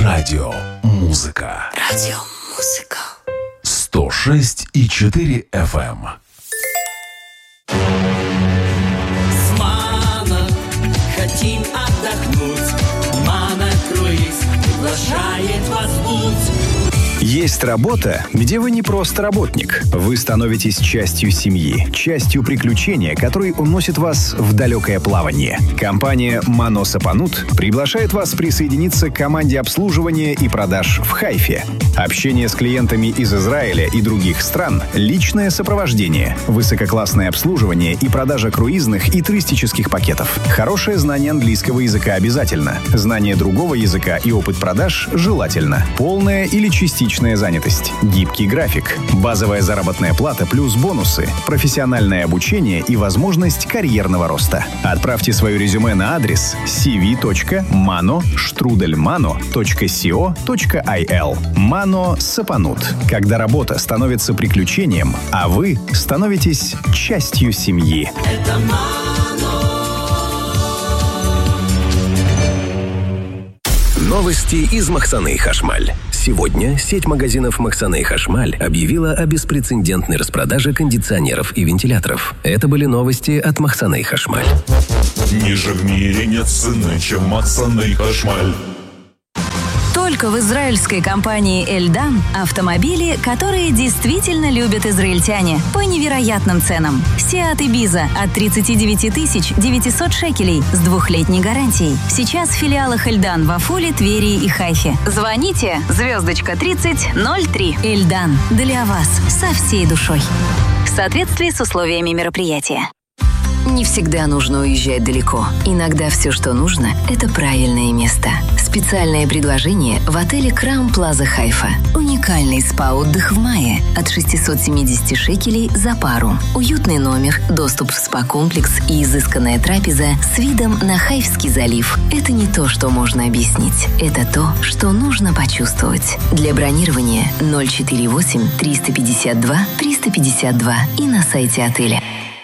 Радиомузыка. 106,4 FM. Мана, хотим отдохнуть. Мана Круиз приглашает вас в путь. Есть работа, где вы не просто работник. Вы становитесь частью семьи, частью приключения, который уносит вас в далекое плавание. Компания «Мано Сапанут» приглашает вас присоединиться к команде обслуживания и продаж в Хайфе. Общение с клиентами из Израиля и других стран, личное сопровождение, высококлассное обслуживание и продажа круизных и туристических пакетов. Хорошее знание английского языка обязательно. Знание другого языка и опыт продаж желательно. Полная или частичная занятость. Гибкий график. Базовая заработная плата плюс бонусы. Профессиональное обучение и возможность карьерного роста. Отправьте свое резюме на адрес cv.mano@strudelmano.co.il. Мано Сапанут. Когда работа становится приключением, а вы становитесь частью семьи. Это Мано. Новости из Махсаны Хашмаль. Сегодня сеть магазинов Махсаны Хашмаль объявила о беспрецедентной распродаже кондиционеров и вентиляторов. Это были новости от Махсаны Хашмаль. Ниже в мире нет цены, чем Махсаны Хашмаль. Только в израильской компании «Эльдан» автомобили, которые действительно любят израильтяне, по невероятным ценам. Seat Ibiza от 39 900 шекелей с 2-летней гарантией. Сейчас в филиалах «Эльдан» в Афуле, Твери и Хайфе. Звоните *3003. «Эльдан» для вас со всей душой. В соответствии с условиями мероприятия. Не всегда нужно уезжать далеко. Иногда все, что нужно, это правильное место. Специальное предложение в отеле Crown Plaza Хайфа. Уникальный спа-отдых в мае от 670 шекелей за пару. Уютный номер, доступ в спа-комплекс и изысканная трапеза с видом на Хайфский залив. Это не то, что можно объяснить. Это то, что нужно почувствовать. Для бронирования 048 352 352 и на сайте отеля.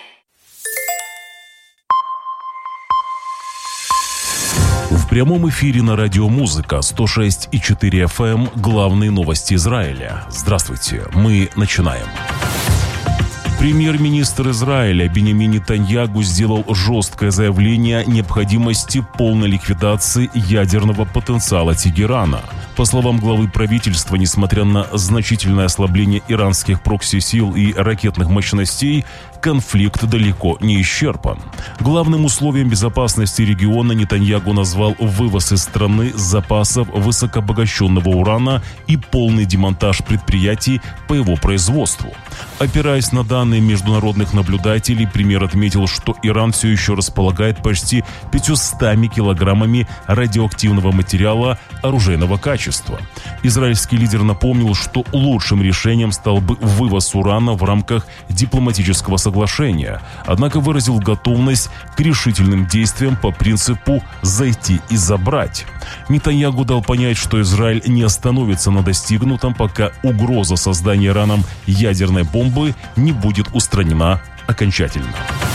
В прямом эфире на радиомузыка 106,4 FM главные новости Израиля. Здравствуйте, мы начинаем. Премьер-министр Израиля Биньямин Нетаньягу сделал жесткое заявление о необходимости полной ликвидации ядерного потенциала Тегерана. По словам главы правительства, несмотря на значительное ослабление иранских прокси-сил и ракетных мощностей, конфликт далеко не исчерпан. Главным условием безопасности региона Нетаньягу назвал вывоз из страны запасов высокообогащенного урана и полный демонтаж предприятий по его производству. Опираясь на данные международных наблюдателей, премьер отметил, что Иран все еще располагает почти 500 килограммами радиоактивного материала оружейного качества. Израильский лидер напомнил, что лучшим решением стал бы вывоз урана в рамках дипломатического соглашения, однако выразил готовность к решительным действиям по принципу «зайти и забрать». Нетаньягу дал понять, что Израиль не остановится на достигнутом, пока угроза создания Ираном ядерной бомбы не будет устранена окончательно.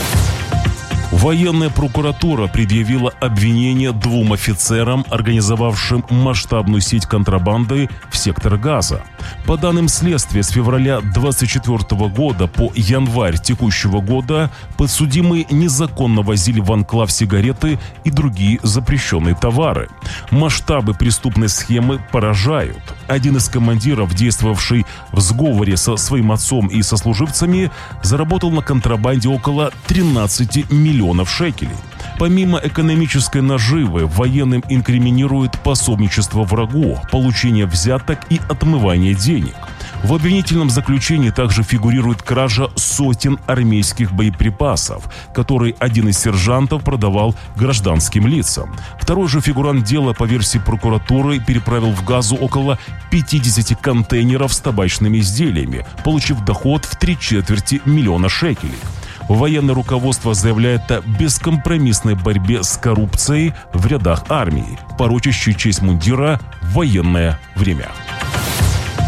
Военная прокуратура предъявила обвинение 2 офицерам, организовавшим масштабную сеть контрабанды в сектор Газа. По данным следствия, с февраля 2024 года по январь текущего года подсудимые незаконно возили в анклав сигареты и другие запрещенные товары. Масштабы преступной схемы поражают. Один из командиров, действовавший в сговоре со своим отцом и сослуживцами, заработал на контрабанде около 13 миллионов шекелей. Помимо экономической наживы, военным инкриминируют пособничество врагу, получение взяток и отмывание денег. В обвинительном заключении также фигурирует кража сотен армейских боеприпасов, которые один из сержантов продавал гражданским лицам. Второй же фигурант дела, по версии прокуратуры, переправил в Газу около 50 контейнеров с табачными изделиями, получив доход в 3/4 миллиона шекелей. Военное руководство заявляет о бескомпромиссной борьбе с коррупцией в рядах армии, порочащей честь мундира в военное время.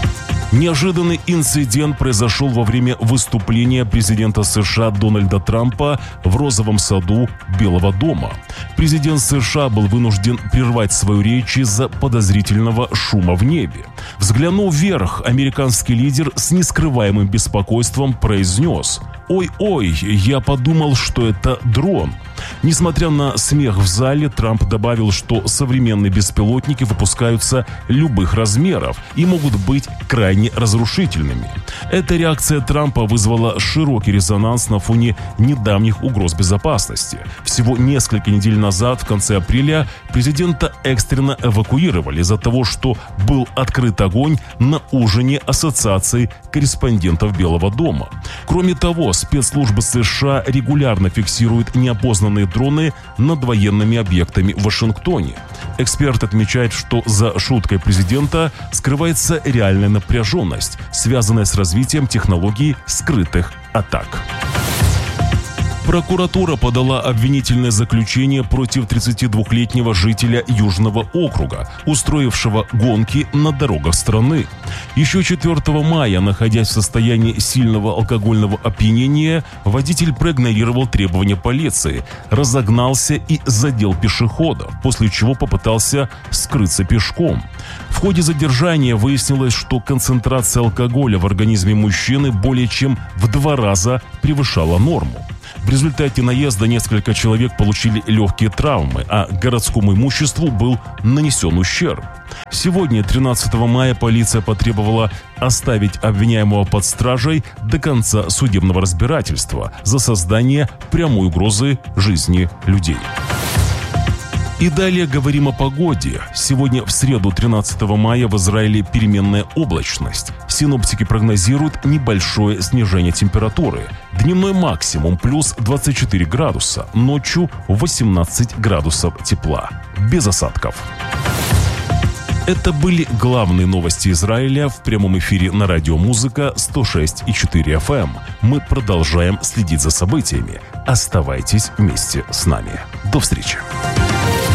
Неожиданный инцидент произошел во время выступления президента США Дональда Трампа в Розовом саду Белого дома. Президент США был вынужден прервать свою речь из-за подозрительного шума в небе. Взглянув вверх, американский лидер с нескрываемым беспокойством произнес: «Ой-ой, я подумал, что это дрон». Несмотря на смех в зале, Трамп добавил, что современные беспилотники выпускаются любых размеров и могут быть крайне разрушительными. Эта реакция Трампа вызвала широкий резонанс на фоне недавних угроз безопасности. Всего несколько недель назад, в конце апреля, президента экстренно эвакуировали из-за того, что был открыт огонь на ужине Ассоциации корреспондентов Белого дома. Кроме того, спецслужбы США регулярно фиксируют неопознанные дроны над военными объектами в Вашингтоне. Эксперт отмечает, что за шуткой президента скрывается реальная напряженность, связанная с развитием технологий скрытых атак. Прокуратура подала обвинительное заключение против 32-летнего жителя Южного округа, устроившего гонки на дорогах страны. Еще 4 мая, находясь в состоянии сильного алкогольного опьянения, водитель проигнорировал требования полиции, разогнался и задел пешехода, после чего попытался скрыться пешком. В ходе задержания выяснилось, что концентрация алкоголя в организме мужчины более чем в 2 раза превышала норму. В результате наезда несколько человек получили легкие травмы, а городскому имуществу был нанесен ущерб. Сегодня, 13 мая, полиция потребовала оставить обвиняемого под стражей до конца судебного разбирательства за создание прямой угрозы жизни людей. И далее говорим о погоде. Сегодня, в среду, 13 мая, в Израиле переменная облачность. Синоптики прогнозируют небольшое снижение температуры. Дневной максимум плюс 24 градуса, ночью 18 градусов тепла. Без осадков. Это были главные новости Израиля в прямом эфире на радио «Музыка» 106,4 FM. Мы продолжаем следить за событиями. Оставайтесь вместе с нами. До встречи.